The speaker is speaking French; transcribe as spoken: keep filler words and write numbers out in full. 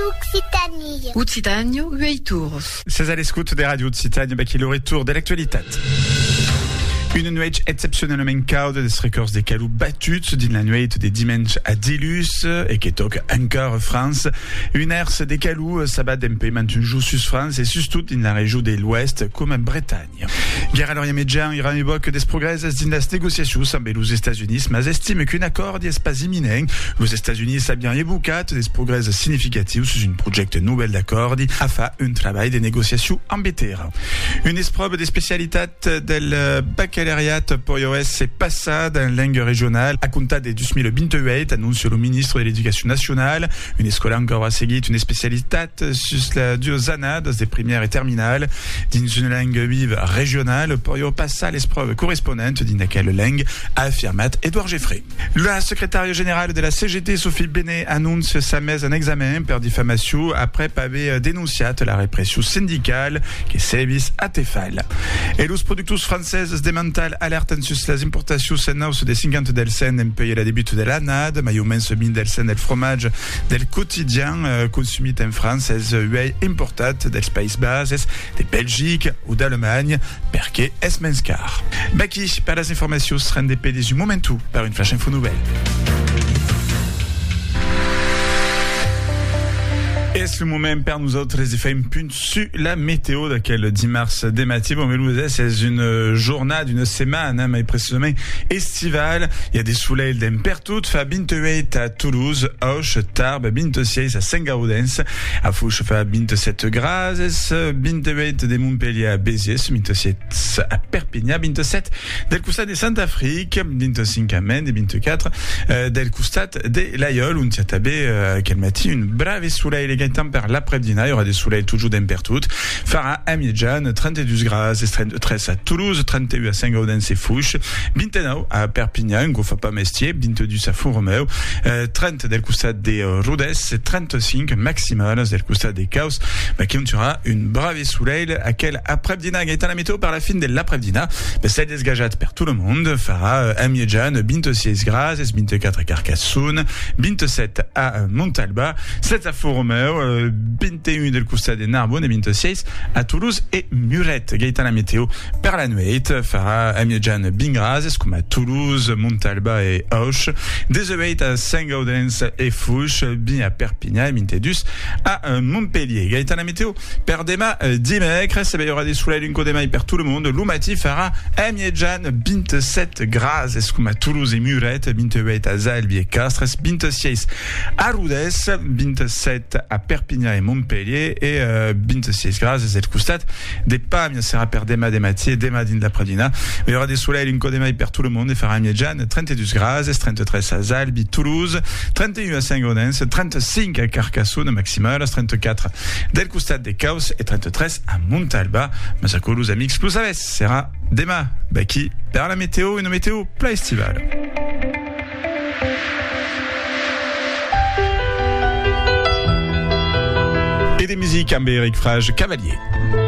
Occitanie. Occitanio, Ueitur. C'est à l'escoute des radios d'Occitanie, bah, qui est le retour de l'actualité. Une nuit exceptionnellement chaude des records des calous battus din la nuit des dimanches à Dilus et qui toque encore France. Une herse des calous s'abat d'un peu maintenant joue sus France et sus tout dans la région de l'Ouest comme en Bretagne. Guerre alors yamedjan ira évoque des progrès dans las négociations avec les États-Unis, mais estime qu'un accord n'est pas imminent. Les États-Unis a bien éboucat des progrès significatifs sur une project nouvelle d'accord a fait un travail de négociations embêté. Une esprobe des spécialités del baccalauréat pour iOS c'est passé dans langue régionale à compter de deux mille vingt-huit, annonce le ministre de l'Éducation nationale. Une école encore a seguit une spécialité sur la diozanade des premières et terminales dans une langue vive régionale pour y passer l'espreuve correspondante d'une laquelle langue, a affirmé Édouard Geffrey. La secrétaire générale de la C G T, Sophie Benet, annonce sa mise en examen per diffamation après avoir dénoncé la répression syndicale qui sévisse à Tefal. Et les producteurs françaises démental alertent sur les importations sennaus des cinquante delsen en pays la début de l'année, mais au moins ce bin delsen del fromage del quotidien euh, consumé en France est huey importat des Pays Bas, de Belgique ou d'Allemagne, perché es menscar. Baki, par les informations seraient des pays du momentu par une flash info nouvelle. Est-ce le moment pour nous autres les effets impunes sur la météo d'aquel dix mars des matins? Bon, mais c'est une journée d'une semaine, hein, mais précisément estivale. Il y a des soleils d'un pertout, fa vingt-huit à Toulouse, Auch, Tarbes, vingt-six à Saint-Gaudens, à Fouche, fa vingt-sept Grases, vingt-huit de Montpellier à Béziers, vingt-sept à Perpignan, vingt-sept del Custat de Saint-Afrique, vingt-cinq à Mende, vingt-quatre euh, del Custat de l'Aïol, on tient tabé, euh, quel matin, une brave soleil, les gars, par l'après-midi, il y aura des soleils toujours d'un pertout. Fara à Miedjan, trente-deux Grases, treize à Toulouse, trente et un à Saint-Gaudens et Fouche, vingt-neuf à Perpignan, Gofa Mestier, vingt-deux à Fourmeu, euh, trente del Custat de Rodez, trente-cinq maximal del Custat de Caos, bah, qui aura une brave soleil à quel après-midi, il y a la météo par la fin de l'après-midi, bah, c'est désgageat per tout le monde. Fara à Miedjan, vingt-six Grases, vingt-quatre à Carcassonne, vingt-sept à Montalba, sept à Fourmeu, vingt-et-un del Custat de Narbonne et vingt-six à Toulouse et Muret. Gaëtan la météo per la nuit, fera à Miedjan Bingrazes comme à Toulouse, Montalba et Auch, dix-huit à Saint-Gaudens et Fouche, bien à Perpignan et vingt-deux à Montpellier. Gaëtan la météo per dema dimecres, il y aura des soleils une côte per tout le monde. L'Oumati fera à Miedjan vingt-sept Grases comme à Toulouse et Muret, vingt-huit à Zalbi et Castres, vingt-six à Rodez, vingt-sept à Perpignan et Montpellier et euh, vingt-six Grases del Custat des Pamias sera per dema de Matier, dema din la Pradina. Il y aura des soleils une côte per tout le monde et fera Miedjan trente-deux Grases, trente-trois à Zalbi, Toulouse, trente et un à Saint-Gaudens, trente-cinq à Carcassonne maximal, trente-quatre del Custat de Caos et trente-trois à Montalba. Massacolos Amix plus aves sera dema Baki per la météo, une météo plat estivale. Et des musiques avec Eric Frage Cavalier.